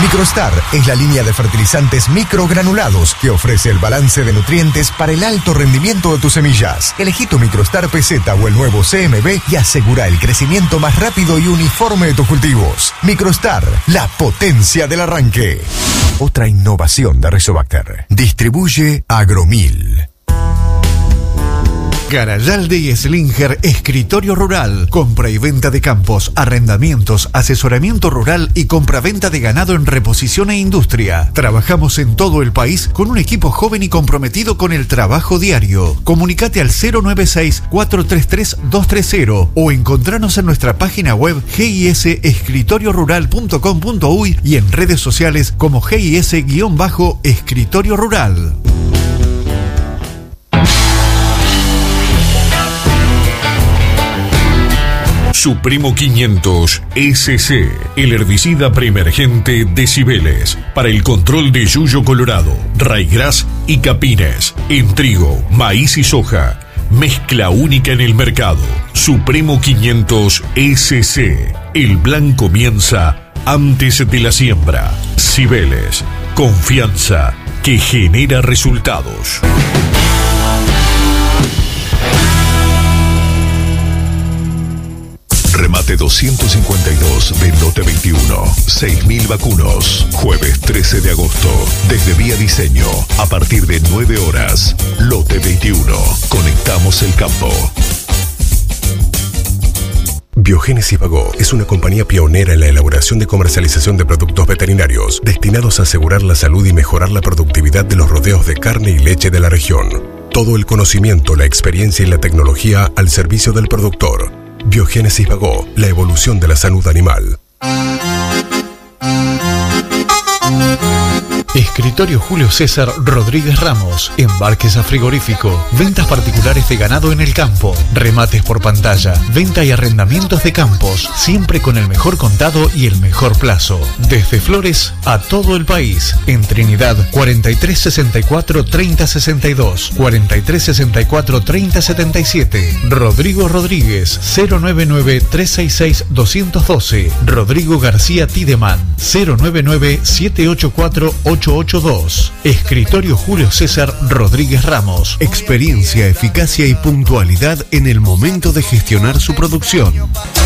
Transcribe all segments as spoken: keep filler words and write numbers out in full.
Microstar es la línea de fertilizantes microgranulados que ofrece el balance de nutrientes para el alto rendimiento de tus semillas. Elegí tu Microstar P Z o el nuevo C M B y asegura el crecimiento más rápido y uniforme de tus cultivos. Microstar, la potencia del arranque. Otra innovación de Rizobacter. Distribuye Agromil. Garayalde y Slinger Escritorio Rural. Compra y venta de campos, arrendamientos, asesoramiento rural y compra-venta de ganado en reposición e industria. Trabajamos en todo el país con un equipo joven y comprometido con el trabajo diario. Comunicate al cero nueve seis, cuatro tres tres, dos tres cero o encontranos en nuestra página web g i s escritorio rural punto com punto u y y en redes sociales como G I S-Escritorio Rural. Supremo quinientos S C, el herbicida preemergente de Cibeles, para el control de yuyo colorado, raigrás y capines, en trigo, maíz y soja. Mezcla única en el mercado. Supremo quinientos S C, el plan comienza antes de la siembra. Cibeles, confianza que genera resultados. Remate doscientos cincuenta y dos de Lote veintiuno. seis mil vacunos. Jueves trece de agosto. Desde Vía Diseño. A partir de nueve horas. Lote veintiuno. Conectamos el campo. Biogénesis Bagó es una compañía pionera en la elaboración y comercialización de productos veterinarios destinados a asegurar la salud y mejorar la productividad de los rodeos de carne y leche de la región. Todo el conocimiento, la experiencia y la tecnología al servicio del productor. Biogénesis Bagó, la evolución de la salud animal. Escritorio Julio César Rodríguez Ramos. Embarques a frigorífico. Ventas particulares de ganado en el campo. Remates por pantalla. Venta y arrendamientos de campos. Siempre con el mejor contado y el mejor plazo. Desde Flores a todo el país. En Trinidad, cuarenta y tres sesenta y cuatro, treinta sesenta y dos. cuarenta y tres sesenta y cuatro, treinta setenta y siete. Rodrigo Rodríguez, cero nueve nueve, tres seis seis, dos uno dos. Rodrigo García Tideman, cero nueve nueve, siete ocho cuatro, ocho ocho dos. Escritorio Julio César Rodríguez Ramos. Experiencia, eficacia y puntualidad en el momento de gestionar su producción.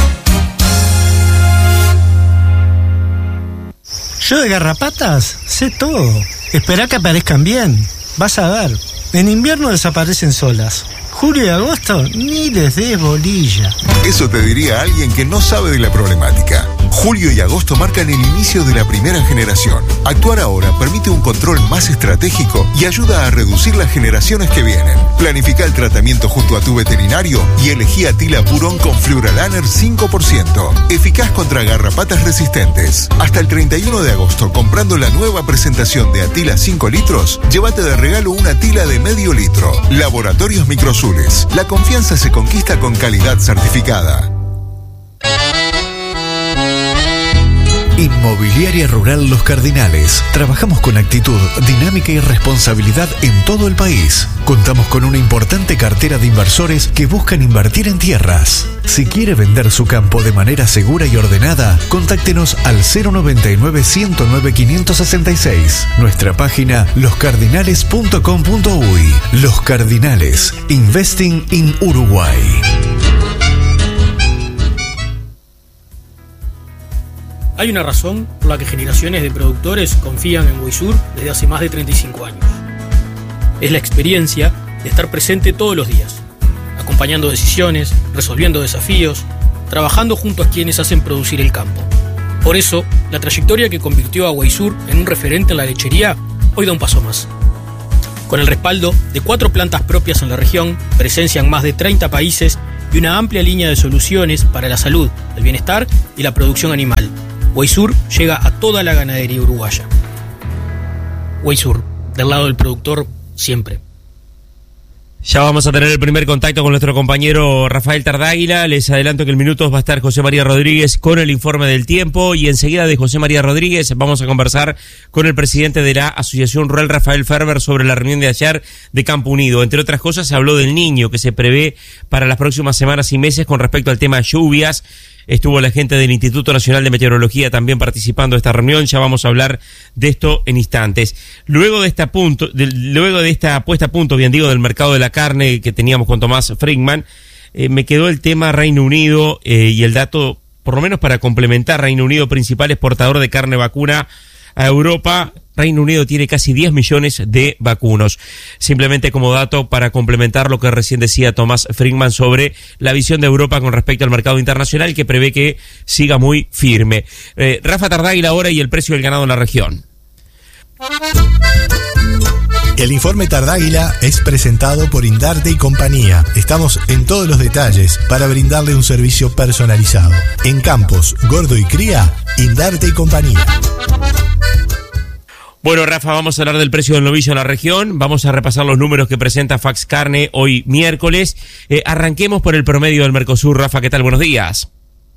Yo de garrapatas sé todo. Esperá que aparezcan bien. Vas a ver. En invierno desaparecen solas. Julio y agosto ni les des bolilla. Eso te diría alguien que no sabe de la problemática. Julio y agosto marcan el inicio de la primera generación. Actuar ahora permite un control más estratégico y ayuda a reducir las generaciones que vienen. Planifica el tratamiento junto a tu veterinario y elegí Atila Purón con Fluoralaner cinco por ciento. Eficaz contra garrapatas resistentes. Hasta el treinta y uno de agosto, comprando la nueva presentación de Atila cinco litros, llévate de regalo una Atila de medio litro. Laboratorios Microzules. La confianza se conquista con calidad certificada. Inmobiliaria Rural Los Cardinales. Trabajamos con actitud, dinámica y responsabilidad en todo el país. Contamos con una importante cartera de inversores que buscan invertir en tierras. Si quiere vender su campo de manera segura y ordenada, contáctenos al cero noventa y nueve, ciento nueve, quinientos sesenta y seis. Nuestra página los cardinales punto com punto uy. Los Cardinales. Investing in Uruguay. Hay una razón por la que generaciones de productores confían en Weisur desde hace más de treinta y cinco años. Es la experiencia de estar presente todos los días, acompañando decisiones, resolviendo desafíos, trabajando junto a quienes hacen producir el campo. Por eso, la trayectoria que convirtió a Weisur en un referente en la lechería hoy da un paso más. Con el respaldo de cuatro plantas propias en la región, presencia en más de treinta países y una amplia línea de soluciones para la salud, el bienestar y la producción animal, Weisur llega a toda la ganadería uruguaya. Weisur, del lado del productor, siempre. Ya vamos a tener el primer contacto con nuestro compañero Rafael Tardáguila. Les adelanto que en minutos va a estar José María Rodríguez con el informe del tiempo y enseguida de José María Rodríguez vamos a conversar con el presidente de la Asociación Rural, Rafael Ferber, sobre la reunión de ayer de Campo Unido. Entre otras cosas se habló del niño que se prevé para las próximas semanas y meses con respecto al tema de lluvias. estuvo la gente del Instituto Nacional de Meteorología también participando de esta reunión, ya vamos a hablar de esto en instantes. Luego de esta punto, de, luego de esta puesta a punto, bien digo, del mercado de la carne que teníamos con Tomás Friedman, eh, me quedó el tema Reino Unido eh, y el dato, por lo menos para complementar, Reino Unido, principal exportador de carne vacuna a Europa. Reino Unido tiene casi diez millones de vacunos. Simplemente como dato para complementar lo que recién decía Tomás Friedman sobre la visión de Europa con respecto al mercado internacional, que prevé que siga muy firme. Eh, Rafa Tardáguila ahora y el precio del ganado en la región. El informe Tardáguila es presentado por Indarte y Compañía. Estamos en todos los detalles para brindarle un servicio personalizado. En Campos, Gordo y Cría, Indarte y Compañía. Bueno, Rafa, vamos a hablar del precio del novillo en la región. Vamos a repasar los números que presenta Fax Carne hoy miércoles. Eh, arranquemos por el promedio del Mercosur. Rafa, ¿qué tal? Buenos días.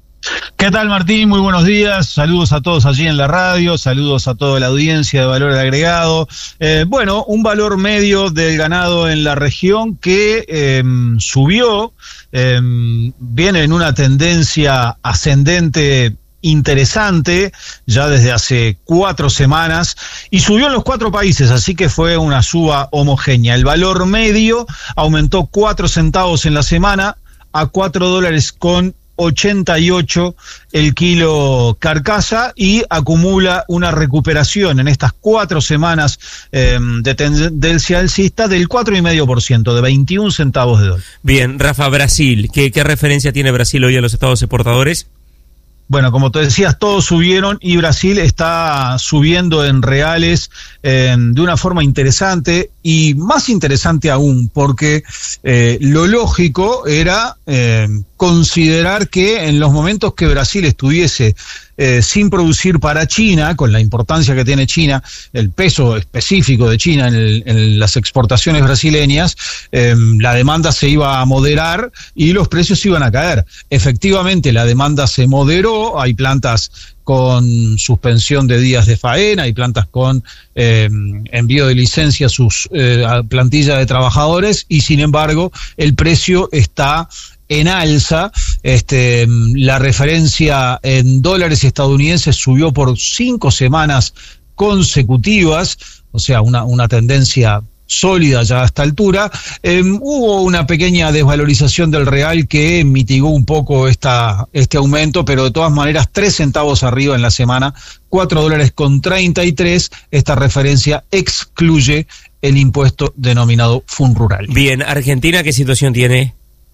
¿Qué tal, Martín? Muy buenos días. Saludos a todos allí en la radio, saludos a toda la audiencia de Valor Agregado. Eh, bueno, un valor medio del ganado en la región que eh, subió, eh, viene en una tendencia ascendente interesante ya desde hace cuatro semanas y subió en los cuatro países, así que fue una suba homogénea. El valor medio aumentó cuatro centavos en la semana a cuatro dólares con ochenta y ocho el kilo carcasa y acumula una recuperación en estas cuatro semanas eh, de tendencia alcista del cuatro coma cinco por ciento, de veintiún centavos de dólar. Bien, Rafa, Brasil, ¿qué, qué referencia tiene Brasil hoy a los estados exportadores? Bueno, como te decías, todos subieron y Brasil está subiendo en reales eh, de una forma interesante y más interesante aún, porque eh, lo lógico era eh, considerar que en los momentos que Brasil estuviese eh, sin producir para China, con la importancia que tiene China, el peso específico de China en, el, en las exportaciones brasileñas, eh, la demanda se iba a moderar y los precios iban a caer. Efectivamente, la demanda se moderó, hay plantas con suspensión de días de faena, hay plantas con eh, envío de licencia a sus eh, a plantilla de trabajadores y sin embargo el precio está en alza. Este, la referencia en dólares estadounidenses subió por cinco semanas consecutivas, o sea, una, una tendencia sólida ya a esta altura. Eh, hubo una pequeña desvalorización del real que mitigó un poco esta, este aumento, pero de todas maneras tres centavos arriba en la semana, cuatro dólares con treinta y tres. Esta referencia excluye el impuesto denominado FUNRURAL. Bien, Argentina, ¿qué situación tiene?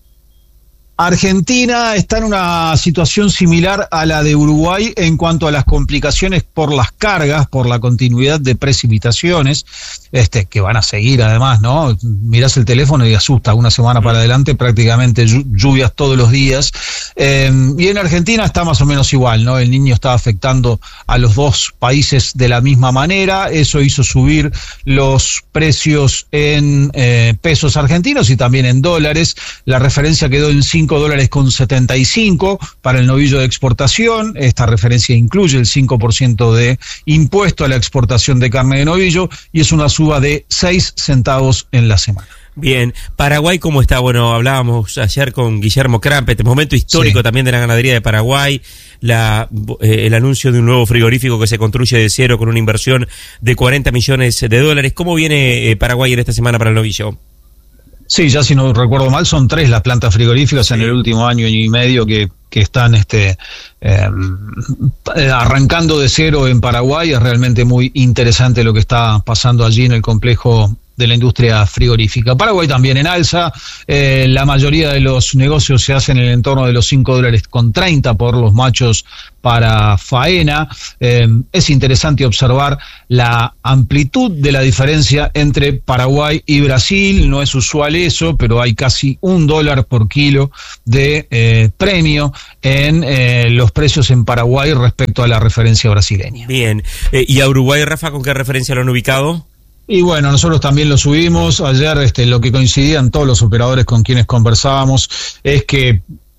Argentina está en una situación similar a la de Uruguay en cuanto a las complicaciones por las cargas, por la continuidad de precipitaciones, este, que van a seguir además, ¿no? Mirás el teléfono y asusta, una semana para adelante prácticamente lluvias todos los días. Eh, y en Argentina está más o menos igual, ¿no? El Niño está afectando a los dos países de la misma manera, eso hizo subir los precios en eh, pesos argentinos y también en dólares. La referencia quedó en cinco dólares con setenta y cinco para el novillo de exportación. Esta referencia incluye el cinco por ciento de impuesto a la exportación de carne de novillo y es una suba de seis centavos en la semana. Bien, Paraguay, ¿cómo está? Bueno, hablábamos ayer con Guillermo Crampet, momento histórico sí. también de la ganadería de Paraguay, la, eh, el anuncio de un nuevo frigorífico que se construye de cero con una inversión de cuarenta millones de dólares. ¿Cómo viene eh, Paraguay en esta semana para el novillo? Sí, ya si no recuerdo mal, son tres las plantas frigoríficas sí. en el último año y medio que, que están este eh, arrancando de cero en Paraguay. Es realmente muy interesante lo que está pasando allí en el complejo de la industria frigorífica. Paraguay también en alza, eh, la mayoría de los negocios se hacen en el entorno de los cinco dólares con treinta por los machos para faena. Eh, es interesante observar la amplitud de la diferencia entre Paraguay y Brasil. No es usual eso, pero hay casi un dólar por kilo de eh, premio en eh, los precios en Paraguay respecto a la referencia brasileña. Bien, eh, ¿y a Uruguay, Rafa, con qué referencia lo han ubicado? Y bueno, nosotros también lo subimos. Ayer este, lo que coincidían todos los operadores con quienes conversábamos es que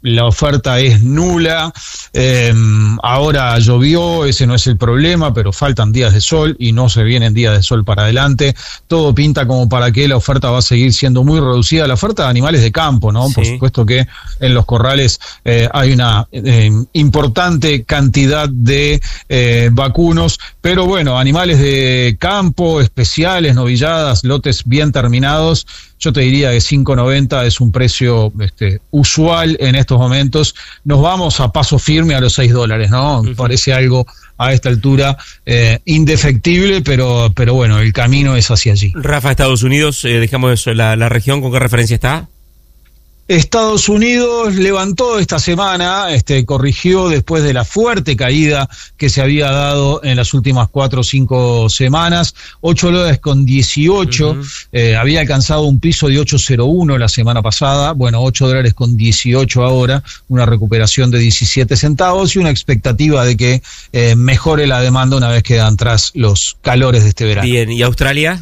la oferta es nula. Eh, ahora llovió, ese no es el problema, pero faltan días de sol y no se vienen días de sol para adelante. Todo pinta como para que la oferta va a seguir siendo muy reducida. La oferta de animales de campo, ¿no? Sí. Por supuesto que en los corrales eh, hay una eh, importante cantidad de eh, vacunos, pero bueno, animales de campo, especiales, novilladas, lotes bien terminados, yo te diría que cinco noventa es un precio este, usual en estos momentos. Nos vamos a paso firme a los seis dólares, ¿no? Uh-huh. Parece algo a esta altura eh, indefectible, pero, pero bueno, el camino es hacia allí. Rafa, Estados Unidos, eh, dejamos eso, la, la región, ¿con qué referencia está? Estados Unidos levantó esta semana, este, corrigió después de la fuerte caída que se había dado en las últimas cuatro o cinco semanas, ocho dólares con dieciocho, uh-huh. eh, había alcanzado un piso de ocho cero uno la semana pasada, bueno, ocho dólares con dieciocho ahora, una recuperación de diecisiete centavos y una expectativa de que eh, mejore la demanda una vez que dan tras los calores de este verano. Bien, ¿y Australia?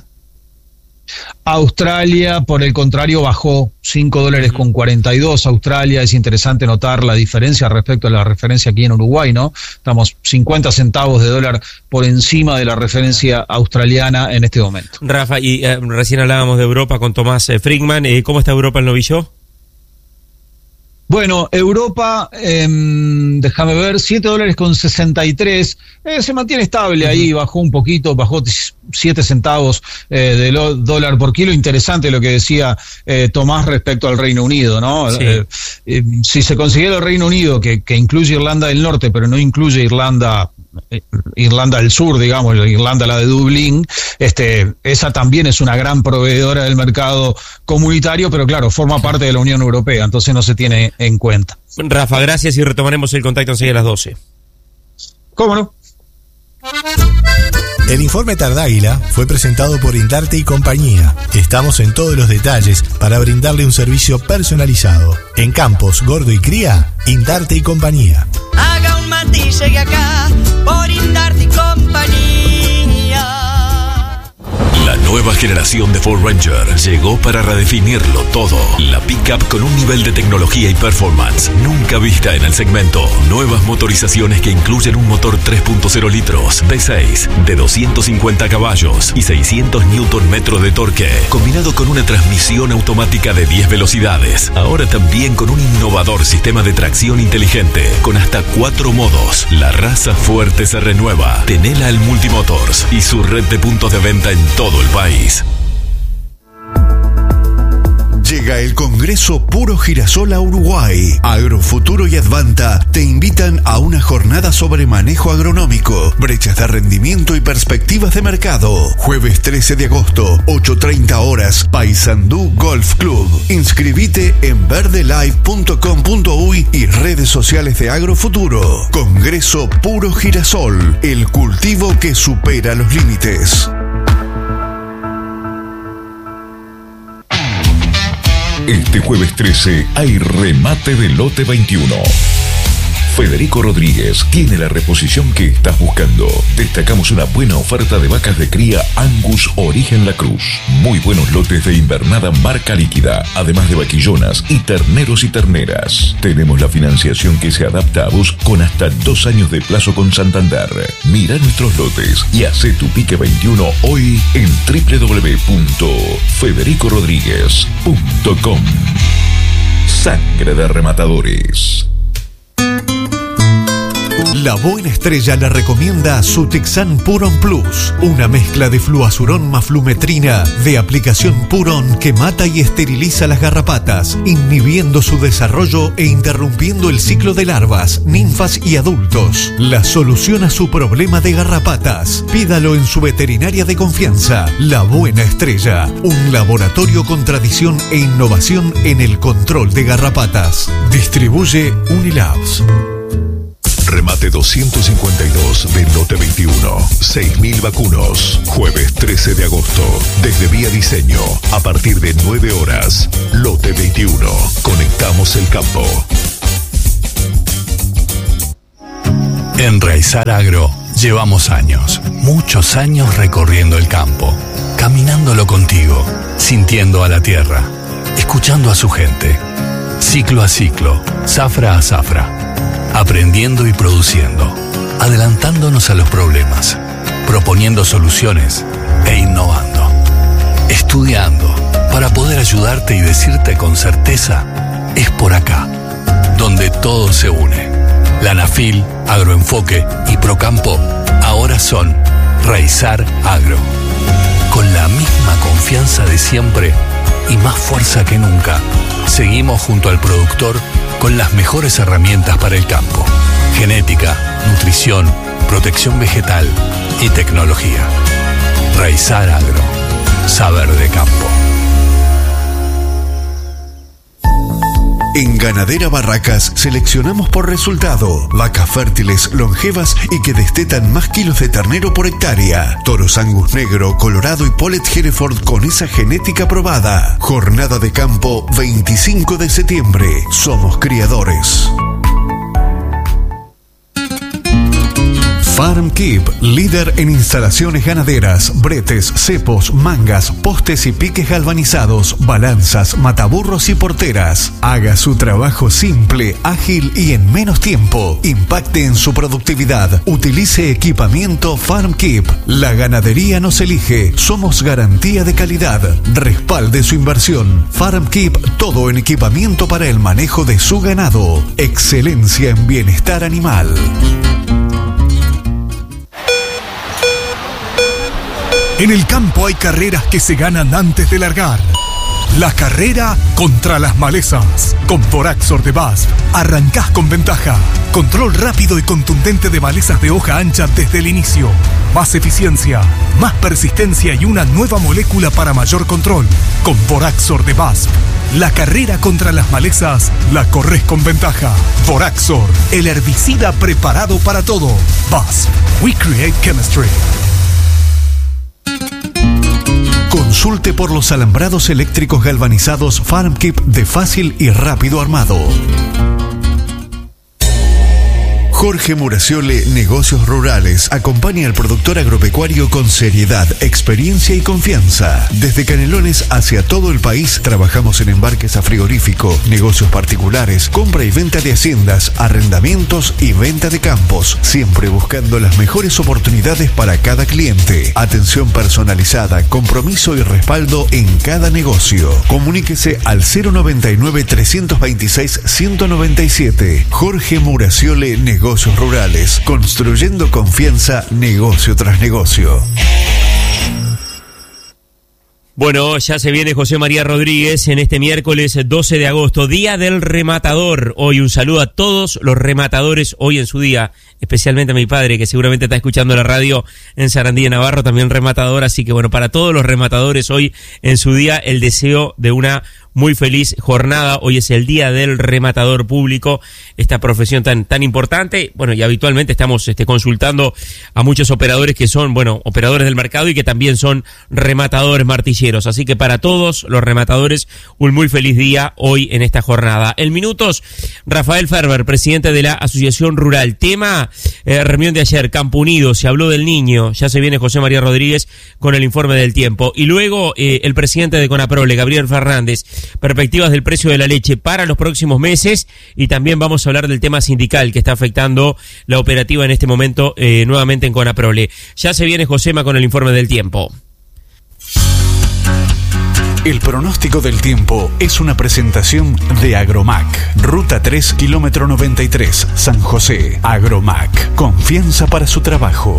Australia, por el contrario, bajó cinco dólares con cuarenta y dos. Australia, es interesante notar la diferencia respecto a la referencia aquí en Uruguay, ¿no? Estamos cincuenta centavos de dólar por encima de la referencia australiana en este momento. Rafa, y eh, recién hablábamos de Europa con Tomás eh, Frickman. Eh, ¿Cómo está Europa el novillo? Bueno, Europa, eh, déjame ver, siete dólares con sesenta y tres, eh, se mantiene estable ahí, bajó un poquito, bajó siete centavos eh, de lo, dólar por kilo. Interesante lo que decía eh, Tomás respecto al Reino Unido, ¿no? Sí. Eh, eh, si se consiguiera el Reino Unido, que, que incluye Irlanda del Norte, pero no incluye Irlanda... Irlanda del Sur, digamos, Irlanda la de Dublín, este, esa también es una gran proveedora del mercado comunitario, pero claro, forma parte de la Unión Europea, entonces no se tiene en cuenta. Rafa, gracias y retomaremos el contacto enseguida a las doce. ¿Cómo no? El informe Tardáguila fue presentado por Indarte y compañía. Estamos en todos los detalles para brindarle un servicio personalizado. En Campos, Gordo y Cría, Indarte y compañía. Haga un mate y llegue acá por Indarte y compañía. La nueva generación de Ford Ranger llegó para redefinirlo todo. La pickup con un nivel de tecnología y performance nunca vista en el segmento. Nuevas motorizaciones que incluyen un motor tres punto cero litros, V seis, de doscientos cincuenta caballos y seiscientos newton metros de torque, combinado con una transmisión automática de diez velocidades. Ahora también con un innovador sistema de tracción inteligente, con hasta cuatro modos. La raza fuerte se renueva. Tenela al Multimotors y su red de puntos de venta en todo el país. Llega el Congreso Puro Girasol a Uruguay. Agrofuturo y Advanta te invitan a una jornada sobre manejo agronómico, brechas de rendimiento y perspectivas de mercado. Jueves trece de agosto, ocho treinta horas, Paysandú Golf Club. Inscribite en verdelive punto com punto uy y redes sociales de Agrofuturo. Congreso Puro Girasol, el cultivo que supera los límites. Este jueves trece hay remate de lote veintiuno. Federico Rodríguez tiene la reposición que estás buscando. Destacamos una buena oferta de vacas de cría Angus Origen La Cruz. Muy buenos lotes de invernada marca líquida, además de vaquillonas y terneros y terneras. Tenemos la financiación que se adapta a vos con hasta dos años de plazo con Santander. Mira nuestros lotes y hace tu pique veintiuno hoy en doble u doble u doble u punto federico rodríguez punto com. Sangre de rematadores. La Buena Estrella le recomienda Sutexan Puron Plus, una mezcla de fluazurón más flumetrina de aplicación Puron que mata y esteriliza las garrapatas, inhibiendo su desarrollo e interrumpiendo el ciclo de larvas, ninfas y adultos. La solución a su problema de garrapatas. Pídalo en su veterinaria de confianza, La Buena Estrella, un laboratorio con tradición e innovación en el control de garrapatas. Distribuye Unilabs. Remate doscientos cincuenta y dos de lote veintiuno. seis mil vacunos. Jueves trece de agosto. Desde Vía Diseño. A partir de nueve horas. Lote veintiuno. Conectamos el campo. En Raizar Agro llevamos años, muchos años recorriendo el campo, caminándolo contigo, sintiendo a la tierra, escuchando a su gente. Ciclo a ciclo, zafra a zafra, aprendiendo y produciendo, adelantándonos a los problemas, proponiendo soluciones e innovando, estudiando para poder ayudarte y decirte con certeza, es por acá, donde todo se une. La ANAFIL, Agroenfoque y Procampo ahora son Raizar Agro. Con la misma confianza de siempre y más fuerza que nunca, seguimos junto al productor con las mejores herramientas para el campo: genética, nutrición, protección vegetal y tecnología. Raizar Agro. Saber de campo. En Ganadera Barracas seleccionamos por resultado vacas fértiles, longevas y que destetan más kilos de ternero por hectárea. Toros Angus negro, colorado y Polet Hereford con esa genética probada. Jornada de campo veinticinco de septiembre. Somos criadores. FarmKeep, líder en instalaciones ganaderas, bretes, cepos, mangas, postes y piques galvanizados, balanzas, mataburros y porteras. Haga su trabajo simple, ágil y en menos tiempo. Impacte en su productividad. Utilice equipamiento FarmKeep. La ganadería nos elige. Somos garantía de calidad. Respalde su inversión. FarmKeep, todo en equipamiento para el manejo de su ganado. Excelencia en bienestar animal. En el campo hay carreras que se ganan antes de largar. La carrera contra las malezas. Con Voraxor de B A S F arrancás con ventaja. Control rápido y contundente de malezas de hoja ancha desde el inicio. Más eficiencia, más persistencia y una nueva molécula para mayor control. Con Voraxor de B A S F, la carrera contra las malezas la corres con ventaja. Voraxor, el herbicida preparado para todo. B A S F, we create chemistry. Consulte por los alambrados eléctricos galvanizados FarmKeep de fácil y rápido armado. Jorge Muraciole, Negocios Rurales, acompaña al productor agropecuario con seriedad, experiencia y confianza. Desde Canelones hacia todo el país trabajamos en embarques a frigorífico, negocios particulares, compra y venta de haciendas, arrendamientos y venta de campos, siempre buscando las mejores oportunidades para cada cliente. Atención personalizada, compromiso y respaldo en cada negocio. Comuníquese al cero noventa y nueve, trescientos veintiséis, ciento noventa y siete. Jorge Muraciole, Negocios Negocios Rurales, construyendo confianza negocio tras negocio. Bueno, ya se viene José María Rodríguez en este miércoles doce de agosto, Día del Rematador. Hoy un saludo a todos los rematadores hoy en su día, especialmente a mi padre, que seguramente está escuchando la radio en Sarandí de Navarro, también rematador. Así que bueno, para todos los rematadores hoy en su día, el deseo de una muy feliz jornada. Hoy es el Día del Rematador Público, esta profesión tan tan importante. Bueno, y habitualmente estamos este, consultando a muchos operadores que son, bueno, operadores del mercado y que también son rematadores martilleros. Así que para todos los rematadores, un muy feliz día hoy en esta jornada. En minutos, Rafael Ferber, presidente de la Asociación Rural. Tema, eh, reunión de ayer, Campo Unido, se habló del niño. Ya se viene José María Rodríguez con el informe del tiempo. Y luego, eh, el presidente de Conaprole, Gabriel Fernández, perspectivas del precio de la leche para los próximos meses, y también vamos a hablar del tema sindical que está afectando la operativa en este momento eh, nuevamente en Conaprole. Ya se viene Josema con el informe del tiempo. El pronóstico del tiempo es una presentación de Agromac. Ruta tres, kilómetro noventa y tres, San José. Agromac, confianza para su trabajo.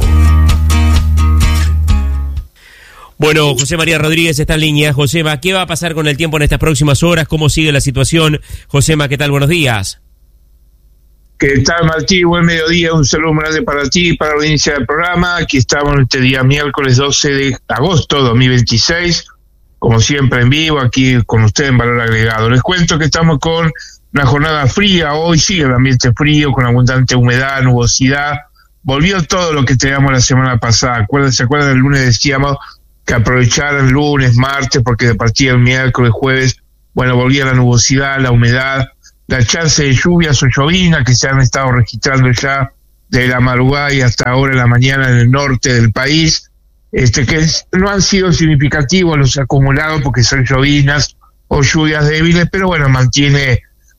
Bueno, José María Rodríguez está en línea. Josema, ¿qué va a pasar con el tiempo en estas próximas horas? ¿Cómo sigue la situación? Josema, ¿qué tal? Buenos días. ¿Qué tal, Martín? Buen mediodía. Un saludo muy grande para ti y para la audiencia del programa. Aquí estamos este día miércoles doce de agosto de dos mil veintiséis. Como siempre en vivo, aquí con ustedes en Valor Agregado. Les cuento que estamos con una jornada fría. Hoy sigue el ambiente frío, con abundante humedad, nubosidad. Volvió todo lo que teníamos la semana pasada. ¿Se acuerdan? El lunes decíamos que aprovecharan lunes, martes, porque de partida el miércoles, jueves, bueno, volvía la nubosidad, la humedad, la chance de lluvias o llovinas que se han estado registrando ya de la madrugada y hasta ahora en la mañana en el norte del país, este que no han sido significativos los acumulados porque son llovinas o lluvias débiles, pero bueno, mantiene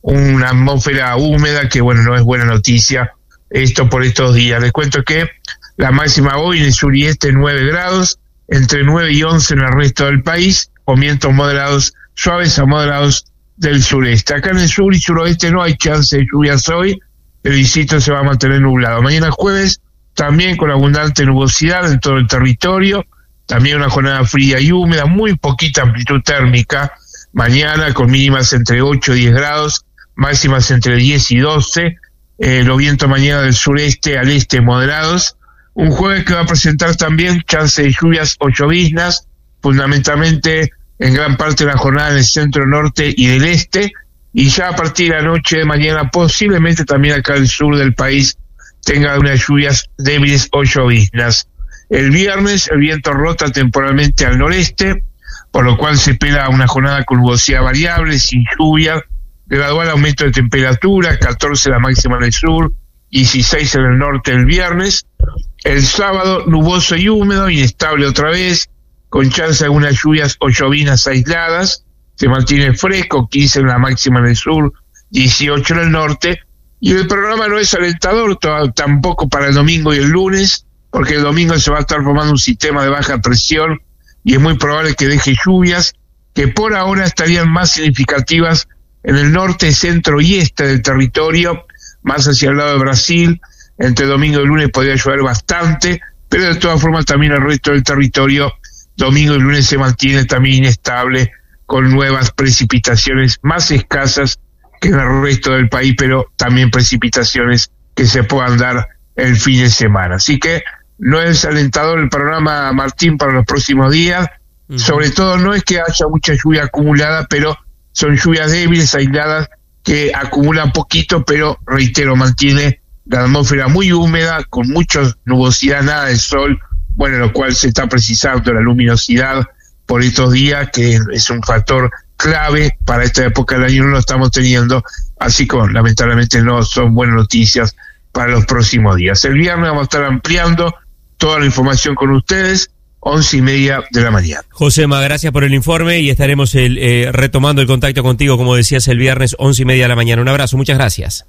una atmósfera húmeda que, bueno, no es buena noticia esto por estos días. Les cuento que la máxima hoy en el sur y este nueve grados, entre nueve y once en el resto del país, con vientos moderados, suaves a moderados del sureste. Acá en el sur y suroeste no hay chance de lluvias hoy, el distrito se va a mantener nublado. Mañana jueves también con abundante nubosidad en todo el territorio, también una jornada fría y húmeda, muy poquita amplitud térmica, mañana con mínimas entre ocho y diez grados, máximas entre diez y doce, eh, los vientos mañana del sureste al este moderados, un jueves que va a presentar también chance de lluvias o lloviznas, fundamentalmente en gran parte de la jornada en el centro norte y del este, y ya a partir de la noche de mañana posiblemente también acá en el sur del país tenga unas lluvias débiles o lloviznas. El viernes el viento rota temporalmente al noreste, por lo cual se espera una jornada con nubosidad variable, sin lluvia, gradual aumento de temperatura, catorce la máxima en el sur, dieciséis en el norte el viernes. El sábado nuboso y húmedo, inestable otra vez, con chance de algunas lluvias o lloviznas aisladas, se mantiene fresco, quince en la máxima en el sur, dieciocho en el norte, y el programa no es alentador to- tampoco para el domingo y el lunes, porque el domingo se va a estar formando un sistema de baja presión y es muy probable que deje lluvias que por ahora estarían más significativas en el norte, centro y este del territorio, más hacia el lado de Brasil. Entre domingo y lunes podría llover bastante, pero de todas formas también el resto del territorio, domingo y lunes se mantiene también inestable, con nuevas precipitaciones más escasas que en el resto del país, pero también precipitaciones que se puedan dar el fin de semana. Así que no es alentador el panorama, Martín, para los próximos días. Uh-huh. Sobre todo no es que haya mucha lluvia acumulada, pero son lluvias débiles, aisladas, que acumulan poquito, pero, reitero, mantiene la atmósfera muy húmeda, con mucha nubosidad, nada de sol, bueno, lo cual se está precisando la luminosidad por estos días, que es un factor clave para esta época del año, no lo estamos teniendo, así que lamentablemente no son buenas noticias para los próximos días. El viernes vamos a estar ampliando toda la información con ustedes, once y media de la mañana. Josema, gracias por el informe y estaremos el, eh, retomando el contacto contigo, como decías, el viernes, once y media de la mañana. Un abrazo, muchas gracias.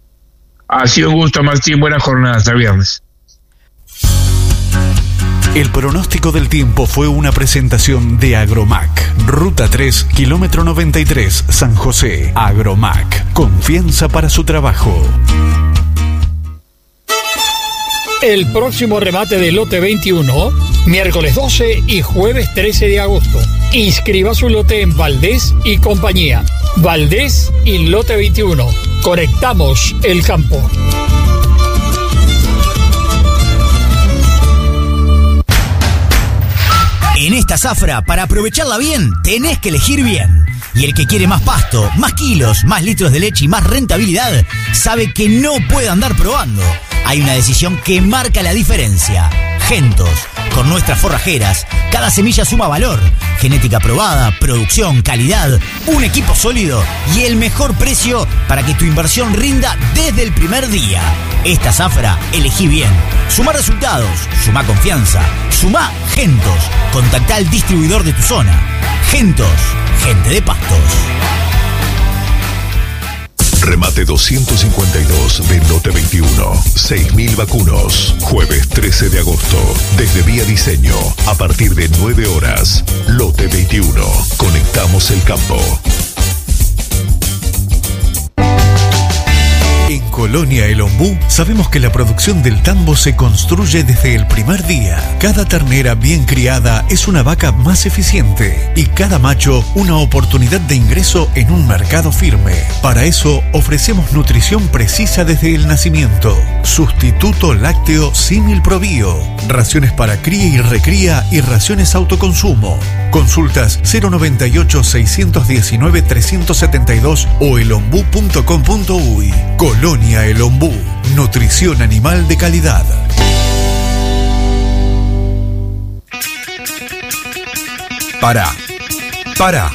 Ha sido un gusto, Martín, buena jornada, hasta el viernes. El pronóstico del tiempo fue una presentación de Agromac. Ruta tres, kilómetro noventa y tres, San José. Agromac, confianza para su trabajo. El próximo remate del lote veintiuno, miércoles doce y jueves trece de agosto. Inscriba su lote en Valdés y compañía. Valdés y lote veintiuno. Conectamos el campo. En esta zafra, para aprovecharla bien, tenés que elegir bien. Y el que quiere más pasto, más kilos, más litros de leche y más rentabilidad, sabe que no puede andar probando. Hay una decisión que marca la diferencia. Gentos. Con nuestras forrajeras, cada semilla suma valor. Genética probada, producción, calidad, un equipo sólido y el mejor precio para que tu inversión rinda desde el primer día. Esta zafra, elegí bien. Suma resultados, suma confianza, suma Gentos. Contactá al distribuidor de tu zona. Gentos, gente de pastos. Remate doscientos cincuenta y dos de Lote veintiuno. seis mil vacunos. Jueves trece de agosto. Desde Vía Diseño. A partir de nueve horas. Lote veintiuno. Conectamos el campo. En Colonia El Ombú sabemos que la producción del tambo se construye desde el primer día. Cada ternera bien criada es una vaca más eficiente y cada macho una oportunidad de ingreso en un mercado firme. Para eso ofrecemos nutrición precisa desde el nacimiento. Sustituto lácteo Símil Probío. Raciones para cría y recría y raciones autoconsumo. Consultas cero noventa y ocho, seiscientos diecinueve, trescientos setenta y dos o elombú punto com punto uy. Colonia El Ombú. Nutrición animal de calidad. Para. Para.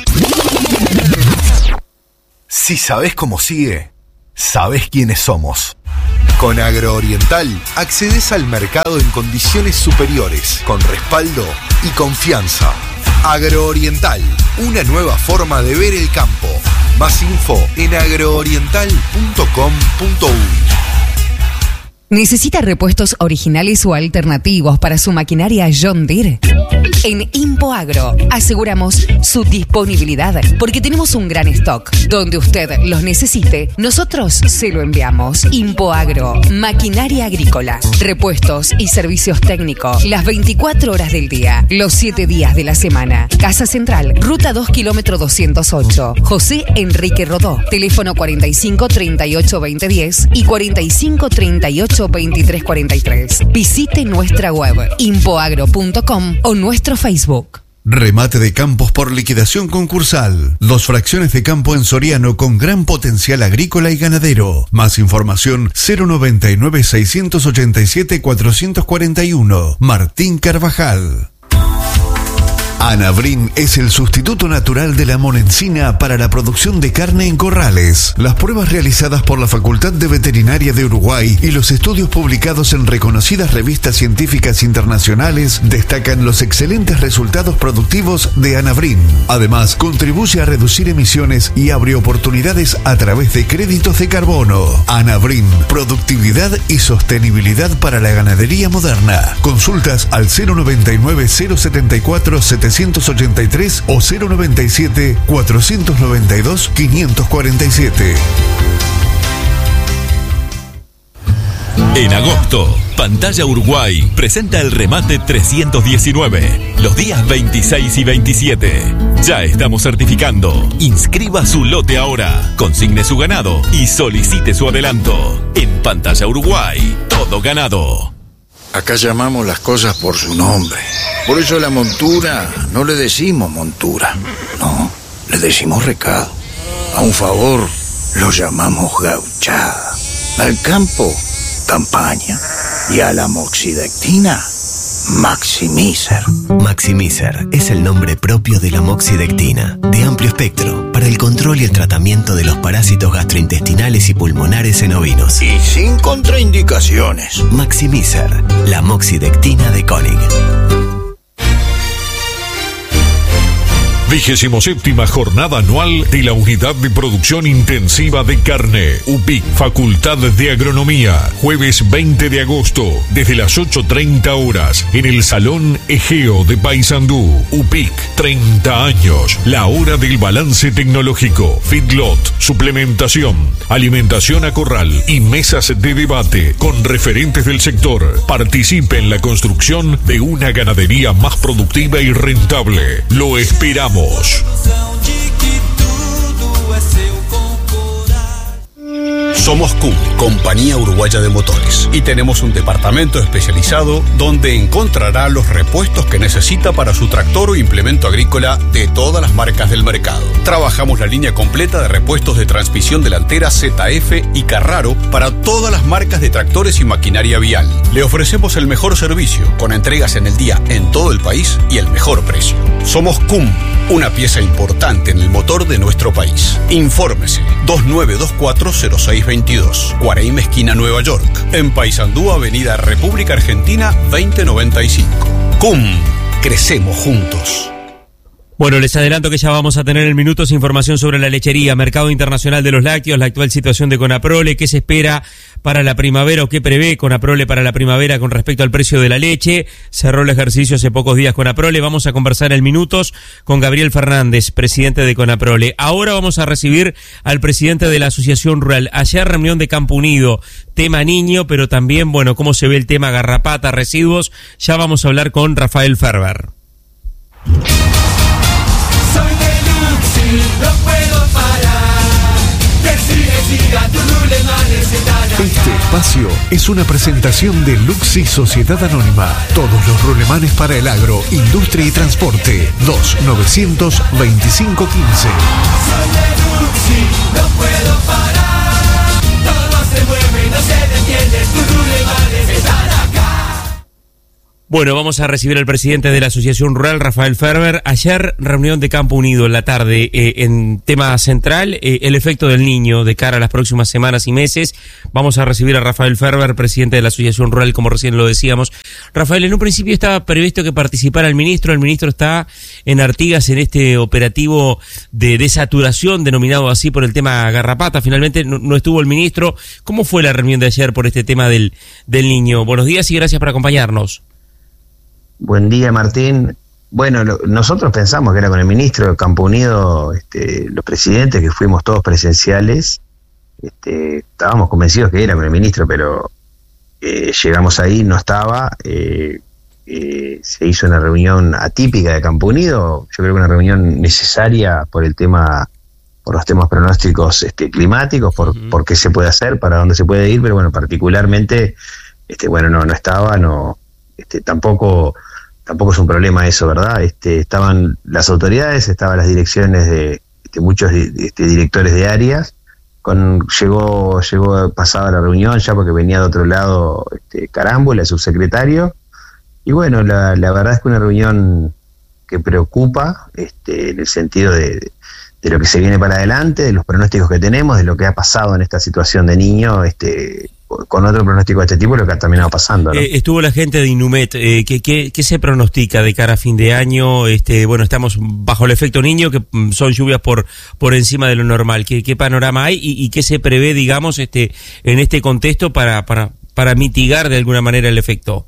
Si sabés cómo sigue, sabés quiénes somos. Con Agrooriental accedes al mercado en condiciones superiores, con respaldo y confianza. Agrooriental, una nueva forma de ver el campo. Más info en agrooriental punto com punto uy. ¿Necesita repuestos originales o alternativos para su maquinaria John Deere? En ImpoAgro aseguramos su disponibilidad porque tenemos un gran stock. Donde usted los necesite, nosotros se lo enviamos. ImpoAgro, maquinaria agrícola, repuestos y servicios técnicos las veinticuatro horas del día, los siete días de la semana. Casa Central, Ruta dos, kilómetro doscientos ocho. José Enrique Rodó, teléfono cuarenta y cinco, treinta y ocho, veinte, diez y cuarenta y cinco, treinta y ocho, veintitrés, cuarenta y tres. Visite nuestra web impoagro punto com o nuestro Facebook. Remate de campos por liquidación concursal. Dos fracciones de campo en Soriano con gran potencial agrícola y ganadero. Más información cero noventa y nueve, seiscientos ochenta y siete, cuatrocientos cuarenta y uno. Martín Carvajal. Anabrin es el sustituto natural de la monencina para la producción de carne en corrales. Las pruebas realizadas por la Facultad de Veterinaria de Uruguay y los estudios publicados en reconocidas revistas científicas internacionales destacan los excelentes resultados productivos de Anabrin. Además, contribuye a reducir emisiones y abre oportunidades a través de créditos de carbono. Anabrin, productividad y sostenibilidad para la ganadería moderna. Consultas al cero noventa y nueve, cero setenta y cuatro, setecientos ochenta y tres o cero noventa y siete, cuatrocientos noventa y dos, quinientos cuarenta y siete. En agosto, Pantalla Uruguay presenta el remate trescientos diecinueve, los días veintiséis y veintisiete. Ya estamos certificando. Inscriba su lote ahora, consigne su ganado y solicite su adelanto. En Pantalla Uruguay, todo ganado. Acá llamamos las cosas por su nombre. Por eso la montura no le decimos montura, no, le decimos recado. A un favor lo llamamos gauchada. Al campo, campaña. Y a la moxidectina, Maximizer. Maximizer es el nombre propio de la moxidectina, de amplio espectro, para el control y el tratamiento de los parásitos gastrointestinales y pulmonares en ovinos. Y sin contraindicaciones. Maximizer, la moxidectina de Koenig. Vigésimo séptima jornada anual de la Unidad de Producción Intensiva de Carne, U P I C, Facultad de Agronomía, jueves veinte de agosto, desde las ocho treinta horas, en el Salón Egeo de Paysandú. U P I C, treinta años, la hora del balance tecnológico, feedlot, suplementación, alimentación a corral y mesas de debate con referentes del sector. Participe en la construcción de una ganadería más productiva y rentable. Lo esperamos. Somos Q, Compañía Uruguaya de Motores, y tenemos un departamento especializado donde encontrará los repuestos que necesita para su tractor o implemento agrícola de todas las marcas del mercado. Trabajamos la línea completa de repuestos de transmisión delantera Z F y Carraro para todas las marcas de tractores y maquinaria vial. Le ofrecemos el mejor servicio, con entregas en el día en todo el país y el mejor precio. Somos C U M, una pieza importante en el motor de nuestro país. Infórmese dos nueve dos cuatro, cero seis veintidós, Guaraíma esquina Nueva York, en Paysandú, Avenida República Argentina veinte noventa y cinco. C U M, crecemos juntos. Bueno, les adelanto que ya vamos a tener en minutos información sobre la lechería, mercado internacional de los lácteos, la actual situación de Conaprole, qué se espera para la primavera o qué prevé Conaprole para la primavera con respecto al precio de la leche. Cerró el ejercicio hace pocos días Conaprole. Vamos a conversar en minutos con Gabriel Fernández, presidente de Conaprole. Ahora vamos a recibir al presidente de la Asociación Rural. Ayer reunión de Campo Unido, tema niño, pero también, bueno, cómo se ve el tema garrapata, residuos. Ya vamos a hablar con Rafael Ferber. No puedo parar, que sigue, siga, tu Este espacio es una presentación de Luxi Sociedad Anónima. Todos los rulemanes para el agro, industria y transporte. dos novecientos veinticinco quince. Soy de Luxi, no puedo parar. Todo se mueve, no se detiene, tus rulemanes están acá. Bueno, vamos a recibir al presidente de la Asociación Rural, Rafael Ferber. Ayer, reunión de Campo Unido en la tarde, eh, en tema central, eh, el efecto del niño de cara a las próximas semanas y meses. Vamos a recibir a Rafael Ferber, presidente de la Asociación Rural, como recién lo decíamos. Rafael, en un principio estaba previsto que participara el ministro. El ministro está en Artigas en este operativo de desaturación, denominado así por el tema garrapata. Finalmente no, no estuvo el ministro. ¿Cómo fue la reunión de ayer por este tema del, del niño? Buenos días y gracias por acompañarnos. Buen día, Martín. Bueno, lo, nosotros pensamos que era con el ministro de Campo Unido, este, los presidentes, que fuimos todos presenciales. Este, estábamos convencidos que era con el ministro, pero eh, llegamos ahí, no estaba. Eh, eh, se hizo una reunión atípica de Campo Unido. Yo creo que una reunión necesaria por el tema, por los temas pronósticos este, climáticos, por, uh-huh. por qué se puede hacer, para dónde se puede ir, pero bueno, particularmente, este, bueno, no, no estaba, no. Este, tampoco tampoco es un problema eso, ¿verdad? Este, estaban las autoridades, estaban las direcciones de este, muchos este, directores de áreas. Con, llegó llegó pasada la reunión ya porque venía de otro lado este, Carámbula, el subsecretario. Y bueno, la, la verdad es que una reunión que preocupa este, en el sentido de, de lo que se viene para adelante, de los pronósticos que tenemos, de lo que ha pasado en esta situación de niño, este con otro pronóstico de este tipo, lo que ha terminado pasando, ¿no? Eh, estuvo la gente de Inumet, eh, ¿qué, qué, ¿qué se pronostica de cara a fin de año? Este, bueno, estamos bajo el efecto niño, que son lluvias por por encima de lo normal. ¿Qué, qué panorama hay y, y qué se prevé, digamos, este en este contexto para, para, para mitigar de alguna manera el efecto?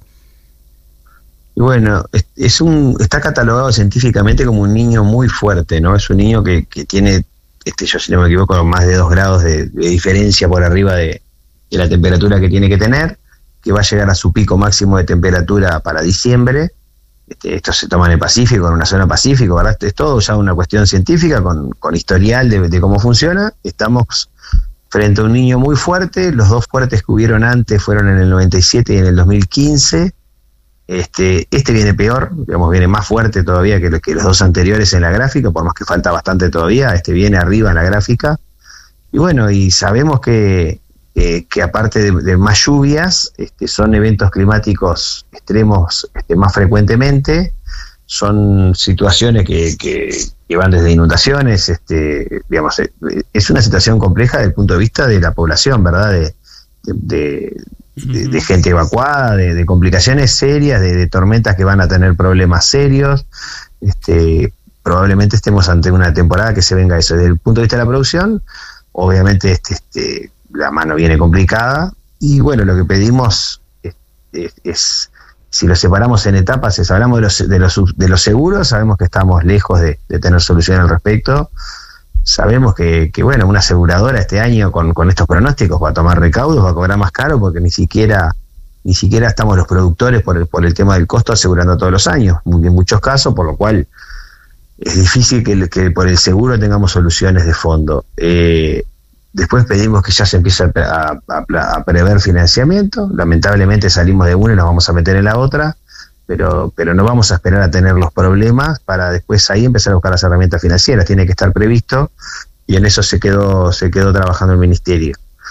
Y bueno, es, es un está catalogado científicamente como un niño muy fuerte, ¿no? Es un niño que, que tiene, este yo si no me equivoco, más de dos grados de, de diferencia por arriba de de la temperatura que tiene que tener, que va a llegar a su pico máximo de temperatura para diciembre. Este, esto se toma en el Pacífico, en una zona Pacífico, ¿verdad? Es todo ya una cuestión científica con, con historial de, de cómo funciona. Estamos frente a un niño muy fuerte. Los dos fuertes que hubieron antes fueron en el noventa y siete y en el dos mil quince. Este, este viene peor, digamos, viene más fuerte todavía que, que los dos anteriores en la gráfica, por más que falta bastante todavía. Este viene arriba en la gráfica. Y bueno, y sabemos que Eh, que aparte de, de más lluvias, este, son eventos climáticos extremos este, más frecuentemente, son situaciones que, que, que van desde inundaciones, este, digamos, eh, es una situación compleja desde el punto de vista de la población, ¿verdad? De, de, de, de, de gente evacuada, de, de complicaciones serias, de, de tormentas que van a tener problemas serios. Este, probablemente estemos ante una temporada que se venga eso. Desde el punto de vista de la producción, obviamente este, este la mano viene complicada y bueno, lo que pedimos es, es, es si lo separamos en etapas, si hablamos de los, de los de los seguros, sabemos que estamos lejos de, de tener solución al respecto. Sabemos que, que bueno, una aseguradora este año con, con estos pronósticos va a tomar recaudos, va a cobrar más caro porque ni siquiera ni siquiera estamos los productores por el, por el tema del costo asegurando todos los años, en muchos casos, por lo cual es difícil que, que por el seguro tengamos soluciones de fondo. Eh, Después pedimos que ya se empiece a, a, a prever financiamiento. Lamentablemente salimos de una y nos vamos a meter en la otra, pero pero no vamos a esperar a tener los problemas para después ahí empezar a buscar las herramientas financieras. Tiene que estar previsto y en eso se quedó se quedó trabajando el ministerio.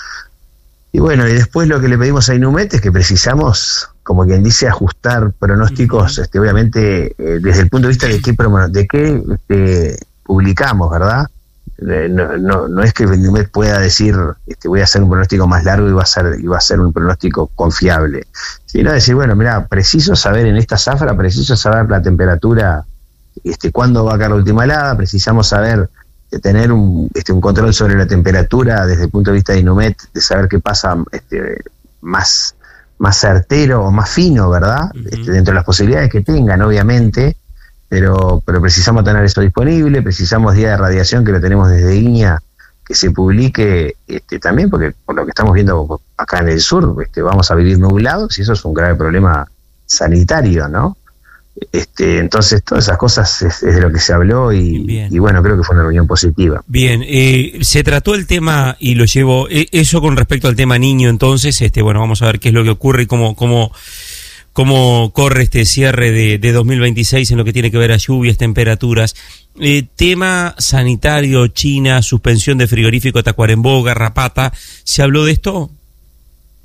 Y bueno, y después lo que le pedimos a Inumet es que precisamos, como quien dice, ajustar pronósticos, este, obviamente eh, desde el punto de vista de qué, de qué este, publicamos, ¿verdad? No, no, no es que Inumet pueda decir este, voy a hacer un pronóstico más largo y va a ser, y va a ser un pronóstico confiable, sino decir, bueno, mira, preciso saber en esta zafra, preciso saber la temperatura, este, cuándo va a caer la última helada, precisamos saber de tener un, este, un control sobre la temperatura desde el punto de vista de Inumet, de saber qué pasa este, más, más certero o más fino, ¿verdad? Uh-huh. Este, dentro de las posibilidades que tengan, obviamente. Pero, pero precisamos tener eso disponible, precisamos día de radiación que lo tenemos desde I N A, que se publique este, también, porque por lo que estamos viendo acá en el sur, este, vamos a vivir nublados y eso es un grave problema sanitario, ¿no? Este, entonces todas esas cosas es, es de lo que se habló y, y bueno, creo que fue una reunión positiva. Bien, eh, se trató el tema y lo llevo, eh, eso con respecto al tema niño, entonces, este, bueno, vamos a ver qué es lo que ocurre y cómo... cómo cómo corre este cierre de, de dos mil veintiséis en lo que tiene que ver a lluvias, temperaturas. Eh, tema sanitario, China, suspensión de frigorífico Tacuarembó, garrapata, ¿se habló de esto?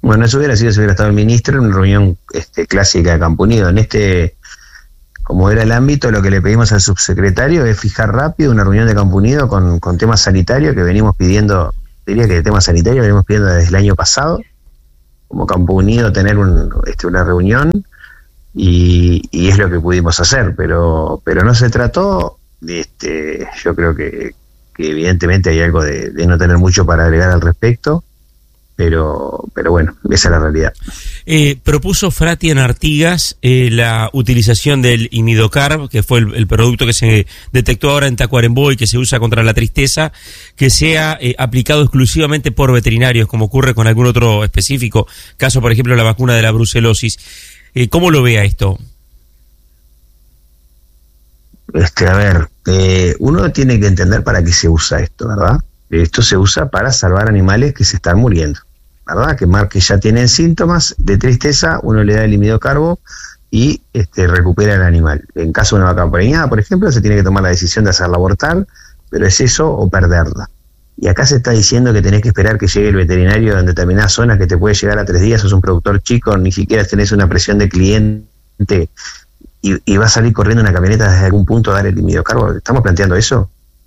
Bueno, eso hubiera sido si hubiera estado el ministro en una reunión este, clásica de Campo Unido. En este, como era el ámbito, lo que le pedimos al subsecretario es fijar rápido una reunión de Campo Unido con, con temas sanitarios que venimos pidiendo, diría que de temas sanitarios venimos pidiendo desde el año pasado, como Campo Unido tener un, este, una reunión y, y es lo que pudimos hacer, pero pero no se trató, este, yo creo que, que evidentemente hay algo de, de no tener mucho para agregar al respecto. Pero, pero bueno, esa es la realidad. Eh, propuso Frati en Artigas eh, la utilización del imidocarb, que fue el, el producto que se detectó ahora en Tacuarembó y que se usa contra la tristeza, que sea eh, aplicado exclusivamente por veterinarios, como ocurre con algún otro específico, caso por ejemplo la vacuna de la brucelosis. Eh, ¿Cómo lo ve a esto? Este, a ver, eh, uno tiene que entender para qué se usa esto, ¿verdad? Esto se usa para salvar animales que se están muriendo, ¿verdad? Que, mar, que ya tienen síntomas de tristeza, uno le da el imidocarbo y este, recupera el animal. En caso de una vaca preñada, por ejemplo, se tiene que tomar la decisión de hacerla abortar, pero es eso o perderla. Y acá se está diciendo que tenés que esperar que llegue el veterinario en determinadas zonas, que te puede llegar a tres días, sos un productor chico, ni siquiera tenés una presión de cliente y, y va a salir corriendo una camioneta desde algún punto a dar el imidocarbo. ¿Estamos planteando eso?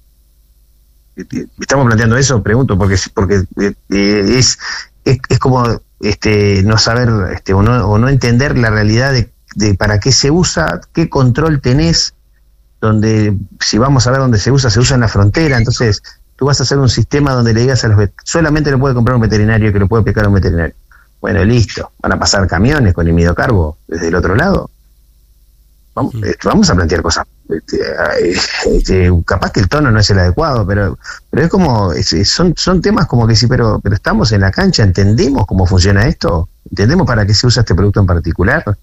Estamos planteando eso, pregunto, porque porque eh, es, es es como este no saber este o no, o no entender la realidad de, de para qué se usa, qué control tenés, donde si vamos a ver dónde se usa, se usa en la frontera, entonces tú vas a hacer un sistema donde le digas a los vet- solamente lo puede comprar un veterinario, que lo puede aplicar un veterinario. Bueno, listo, van a pasar camiones con imidocarbo desde el otro lado. Vamos, este, vamos a plantear cosas. Este, este, capaz que el tono no es el adecuado, pero pero es como es, son son temas como que sí, pero pero estamos en la cancha, entendemos cómo funciona esto, entendemos para qué se usa este producto en particular.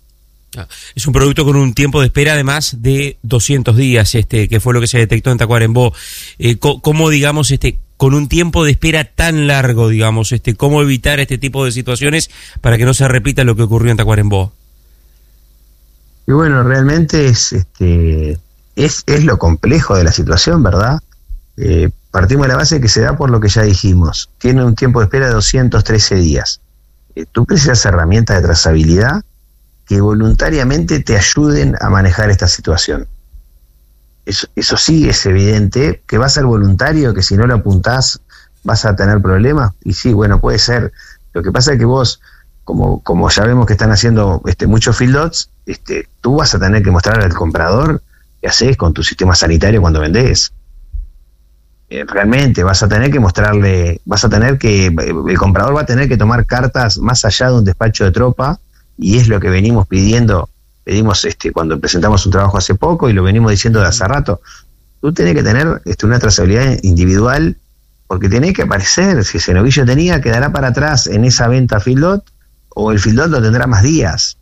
Es un producto con un tiempo de espera además de doscientos días, este que fue lo que se detectó en Tacuarembó. Eh, co- ¿Cómo, digamos, este con un tiempo de espera tan largo, digamos, este cómo evitar este tipo de situaciones para que no se repita lo que ocurrió en Tacuarembó? Y bueno, realmente es este es, es lo complejo de la situación, ¿verdad? Eh, partimos de la base que se da por lo que ya dijimos. Tiene un tiempo de espera de doscientos trece días. Eh, tú precisas herramientas de trazabilidad que voluntariamente te ayuden a manejar esta situación. Eso, eso sí es evidente, que va a ser voluntario, que si no lo apuntás vas a tener problemas. Y sí, bueno, puede ser. Lo que pasa es que vos, como, como ya vemos que están haciendo este, muchos field lots, este, tú vas a tener que mostrar al comprador qué haces con tu sistema sanitario cuando vendés. Eh, realmente vas a tener que mostrarle, vas a tener que, el comprador va a tener que tomar cartas más allá de un despacho de tropa, y es lo que venimos pidiendo, pedimos este, cuando presentamos un trabajo hace poco y lo venimos diciendo de hace rato. Tú tenés que tener este, una trazabilidad individual, porque tenés que aparecer, si ese novillo tenía, quedará para atrás en esa venta field lot, o el field lot lo tendrá más días.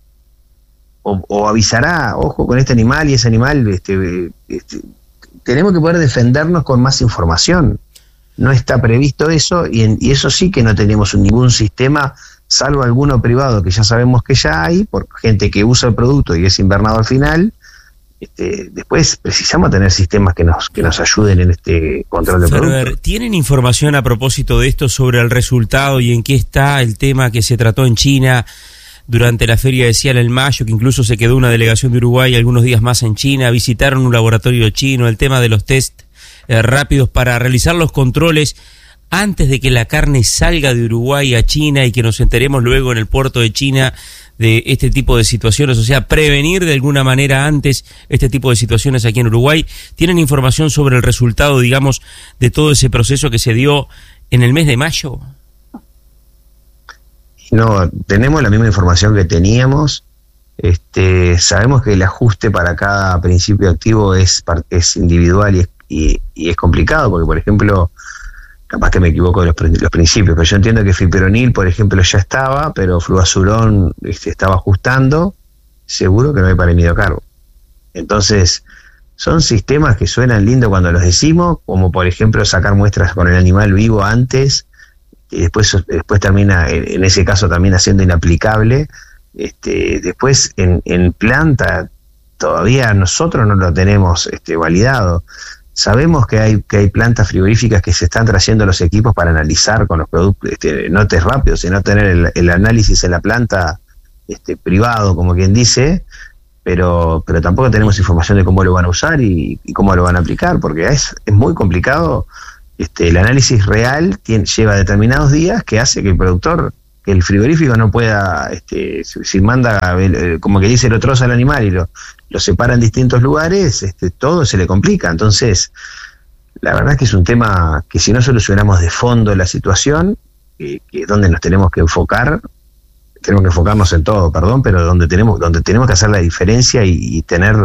O, o avisará, ojo con este animal y ese animal, este, este, tenemos que poder defendernos con más información. No está previsto eso, y, en, y eso sí que no tenemos ningún sistema, salvo alguno privado que ya sabemos que ya hay, por gente que usa el producto y es invernado al final. Este, después precisamos tener sistemas que nos que nos ayuden en este control de producto. ¿Tienen información a propósito de esto sobre el resultado y en qué está el tema que se trató en China durante la feria de Ciala en mayo, que incluso se quedó una delegación de Uruguay algunos días más en China, visitaron un laboratorio chino, el tema de los test eh, rápidos para realizar los controles antes de que la carne salga de Uruguay a China y que nos enteremos luego en el puerto de China de este tipo de situaciones, o sea, prevenir de alguna manera antes este tipo de situaciones aquí en Uruguay? ¿Tienen información sobre el resultado, digamos, de todo ese proceso que se dio en el mes de mayo? No, tenemos la misma información que teníamos. Este, sabemos que el ajuste para cada principio activo es, es individual y es, y, y es complicado, porque, por ejemplo, capaz que me equivoco de los, los principios, pero yo entiendo que fipronil, por ejemplo, ya estaba, pero fluazurón este, estaba ajustando, seguro que no hay para el imidocarbo. Entonces, son sistemas que suenan lindo cuando los decimos, como por ejemplo sacar muestras con el animal vivo antes, y después, después termina, en, en ese caso también siendo inaplicable. Este, después en, en planta todavía nosotros no lo tenemos este, validado. Sabemos que hay que hay plantas frigoríficas que se están trayendo los equipos para analizar con los productos, este, no test rápidos, sino tener el, el análisis en la planta este, privado, como quien dice, pero pero tampoco tenemos información de cómo lo van a usar y, y cómo lo van a aplicar, porque es, es muy complicado. Este, el análisis real tiene, lleva determinados días que hace que el productor, que el frigorífico no pueda, este, si, si manda, eh, como que dice, lo troza al animal y lo, lo separa en distintos lugares, este, todo se le complica. Entonces, la verdad es que es un tema que si no solucionamos de fondo la situación, que, que es donde nos tenemos que enfocar, tenemos que enfocarnos en todo, perdón, pero donde tenemos, donde tenemos que hacer la diferencia y, y tener